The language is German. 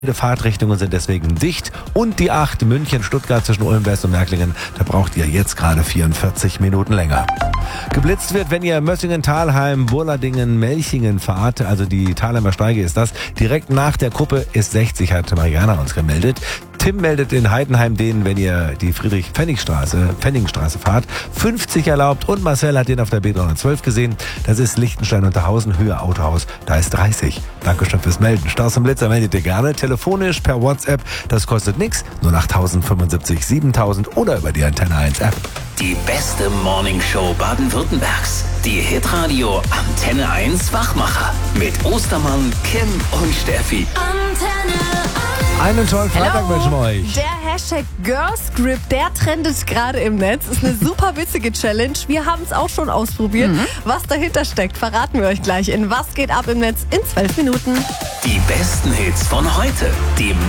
Die Fahrtrichtungen sind deswegen dicht und die 8 München-Stuttgart zwischen Ulm-West und Märklingen, da braucht ihr jetzt gerade 44 Minuten länger. Geblitzt wird, wenn ihr Mössingen, Thalheim, Burladingen, Melchingen fahrt, also die Thalheimer Steige ist das. Direkt nach der Kuppe ist 60, hat Mariana uns gemeldet. Tim meldet in Heidenheim den, wenn ihr die Friedrich-Pfennig-Straße fahrt. 50 erlaubt und Marcel hat den auf der B312 gesehen. Das ist Lichtenstein-Unterhausen, Höhe Autohaus. Da ist 30. Dankeschön fürs Melden. Stars und Blitzer meldet ihr gerne. Telefonisch per WhatsApp. Das kostet nichts. Nur nach 1075 7000 oder über die Antenne 1 App. Die beste Morningshow Baden-Württembergs. Die Hitradio Antenne 1 Wachmacher. Mit Ostermann, Kim und Steffi. Einen tollen Freitag wünschen wir euch. Der Hashtag Girlscript, der trendet gerade im Netz. Ist eine super witzige Challenge. Wir haben es auch schon ausprobiert. Was dahinter steckt, verraten wir euch gleich in Was geht ab im Netz in 12 Minuten. Die besten Hits von heute. Die